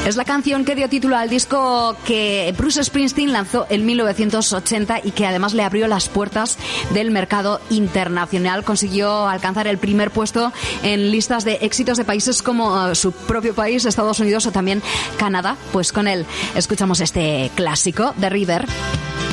Es la canción que dio título al disco que Bruce Springsteen lanzó en 1980 y que además le abrió las puertas del mercado internacional. Consiguió alcanzar el primer puesto en listas de éxitos de países como su propio país, Estados Unidos o también Canadá. Pues con él escuchamos este clásico de River.